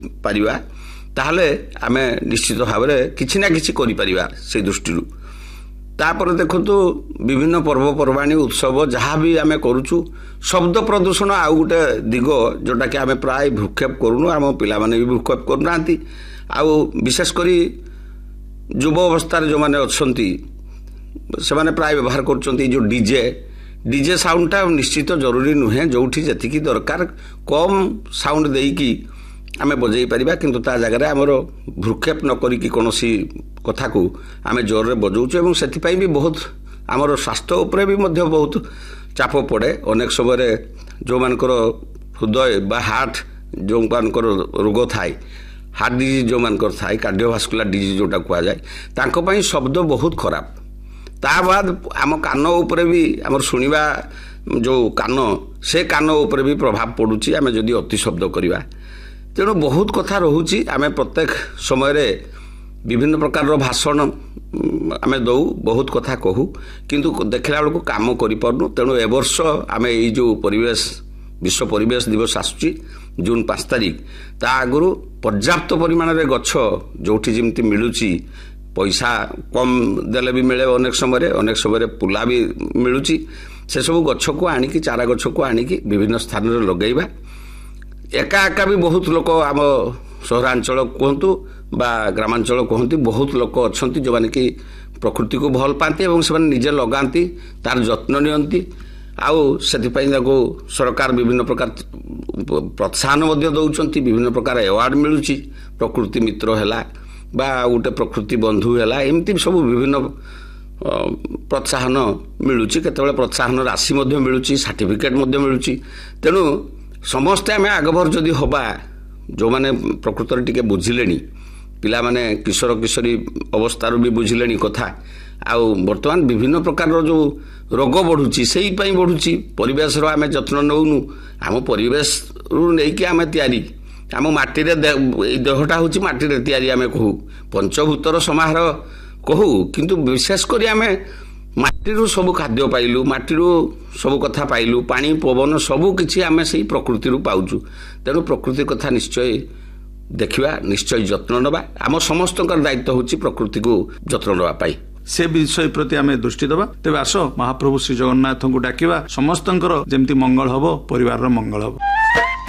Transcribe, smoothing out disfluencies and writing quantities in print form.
Paribas ताहले आमे निश्चित भाव में किछि ना किछि करि परिबा से दृष्टि तापर देखु विभिन्न पर्वपर्वाणी उत्सव जहाँ भी आमे करूछु शब्द प्रदूषण आउ गोटे दिग जोटा कि आमे प्राय भूक्षेप करूनु आम पिला माने भी भूक्षेप करूनांती आउ विशेष करी युव अवस्था जो माने अछंती से माने प्राय व्यवहार करछंती जो डीजे साउंडटा निश्चित जरूरी नुहे जोठी जतिकी दरकार कम साउंड देकी आमे बजै परिबा किंतु ता जगह आमर भ्रूक्षेप न करिकी कोनोसी कथा को आमे जोर रे बजाउछु एवं सेति पई भी बहुत आमर स्वास्थ्य उपरे भी मध्य बहुत चाप पड़े अनेक समय जो मानकर हृदय बा हार्ट जो मानकर रोग थाए हार्ट डिजीज जो मानकर थाए कार्डियोवास्कुलर डिजीज जोटा कुआ जाए तांको पई शब्द बहुत खराब ता बाद आम कान उपरे भी आमर सुनिबा जो कान से कान उपरे भी प्रभाव पड़ुची आमे जदी अति शब्द करबा तेणु बहुत कथा रहुची आमे प्रत्येक समय रे विभिन्न प्रकार भाषण आमे दौ बहुत कथा कहू किंतु देखला बेलू काम करि परनु तेणु ए वर्ष आमे ई जो परिवेश विश्व परिवेश दिवस आसुची जून 5 तारिख ता आगुरु पर्याप्त परिमाण रे गछ जोठी जिमती मिलुची पैसा कम देले भी मिले अनेक समय पुला भी मिलुची से सब गछ को आनिकी चारा गछ को आनिकी विभिन्न स्थान रे लगैबा एका एका भी बहुत लोक आम सहरांचल कहतु बा ग्रामांचल कहती बहुत लोक अच्छा जो माने कि प्रकृति को भल पाती और से निजे लगाती तार जत्न नियंती आउ सेतिपई सरकार विभिन्न प्रकार प्रोत्साहन दौरान विभिन्न प्रकार अवार्ड मिलूची प्रकृति मित्र है बा गोटे प्रकृति बंधु है एमती सब विभिन्न प्रोत्साहन मिलूची केतबेले प्रोत्साहन राशि मिलूची सर्टिफिकेट मिलूची तेणु समस्ते आम आगभर जदि हवा जो माने प्रकृति टिके बुझिले पिला माने किशोर किशोरी अवस्थार भी बुझिले कथा आउ वर्तमान विभिन्न प्रकार जो रोग बढ़ुची से ही बढ़ुची परिवेश आम जत्न नौनु आम परिवेश रु नहीं आम तैयारी आम माटी देहटा हूँ माटी तैयारी आम कहू पंचभूतर समाहार कहू किंतु विशेषकर आम माटीरू सब खाद्य पाइलु माटीरू सब कथा पाइलु पानी पवन सबू किछि आमे सही प्रकृति रु पाउछु तेणु प्रकृति कथा निश्चय देखिबा निश्चय जत्न नबा आम समस्त दायित्व होछि प्रकृति को जत्न नबा पाई से विषय प्रति आमे दृष्टि दबा तेबे आसो महाप्रभु श्री जगन्नाथ को डाकिबा समस्तंकर जेमति मंगल हबो परिवार रो मंगल हबो।